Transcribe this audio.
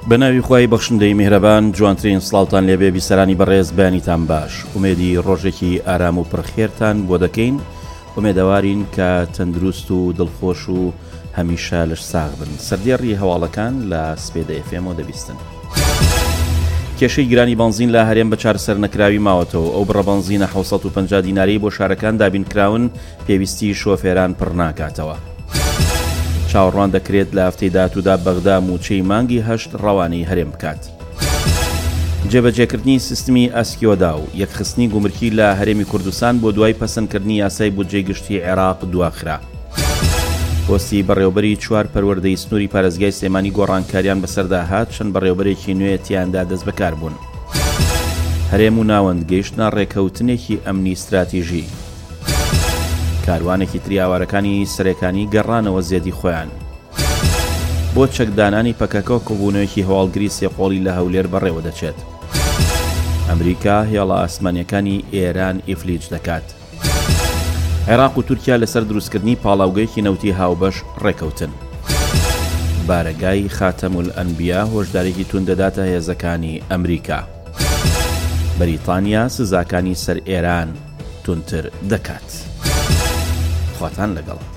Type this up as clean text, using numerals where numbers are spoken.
بەناوی خوای بەخشندەی میهرەبان، جوانترین سڵاوتان لێبێ بیسەرانی بەڕێز، بەیانیتان باش. ئومێدی ڕۆژێکی ئارام و پڕخێرتان بۆ دەکەین. ئومێدەوارین کە تەندروست و دڵخۆش و هەمیشە لەش ساغ بن. سەردێڕی هەواڵەکان لە سپێدە FM دەبیستن. کێشەی گرانی بەنزین لە هەرێم بە چارەسەر نەکراوی ماوەتەوە. ئەو بڕە بەنزینە 750 دیناری بۆ شارەکان دابینکراون، پێویستی شۆفێران پڕ ناکاتەوە. چاوەڕوان دەکرێت لە هەفتەی داهاتوودا بەغدا موچەی مانگی 8 ڕەوانەی هەرێم بکات. جێبەجێکردنی سیستمی ئەسکیۆدا و یەکخستنی گومرکی لە هەرێمی کوردستان بۆ دوای پەسەندکردنی یاسای بودجەی گشتی عێراق دواخرا. پۆستی بەڕێوەبەری 4 پەروەردەی سنووری پارێزگای سلێمانی گۆڕانکاریان بەسەردا هات، چەند بەڕێوەبەرێکی نوێ تیاندا دەست بەکار بوون. هەرێم و ناوەند گەیشتنە ڕێکەوتنێکی ئەمنی استراتیژی. کاروانێکی تریاوارەکانی سەرەکانی گەڕانەوە زێدی خۆیان. بۆ چەکدانانی پەکەکە کۆبوونەوەیەکی هەواڵگری سێقۆڵی لە هەولێر بەڕێوە دەچێت. ئەمریکا هێڵە ئاسمانیەکانی ئێران ئیفلیج دەکات. عێراق و تورکیا لەسەر دروستکردنی پاڵاوگەیەکی نەوتی هاوبەش ڕێکەوتن. بارەگای خاتەمول ئەنبیا هۆشدارێکی تون دەداتە هێزەکانی ئەمریکا. بەریتانیا سزاکانی سەر ئێران تونتر دەکات. خواتان لەگەڵ.